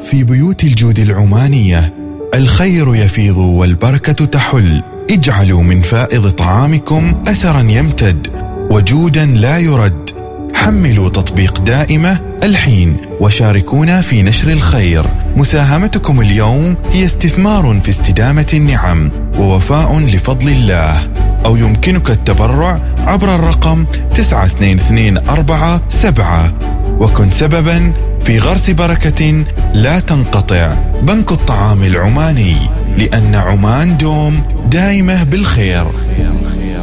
في بيوت الجود العمانية الخير يفيض والبركة تحل. اجعلوا من فائض طعامكم أثرا يمتد وجودا لا يرد. حملوا تطبيق دائمة الحين وشاركونا في نشر الخير. مساهمتكم اليوم هي استثمار في استدامة النعم ووفاء لفضل الله. أو يمكنك التبرع عبر الرقم 9224 وكن سببا في غرس بركة لا تنقطع. بنك الطعام العماني، لأن عمان دوم دائمة بالخير.